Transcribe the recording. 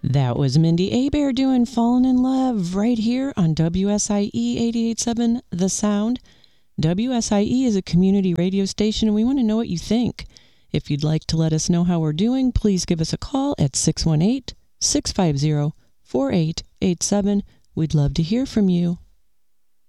That was Mindy Abair doing Fallen in Love right here on WSIE 88.7 The Sound. WSIE is a community radio station, and we want to know what you think. If you'd like to let us know how we're doing, please give us a call at 618-650-4887. We'd love to hear from you.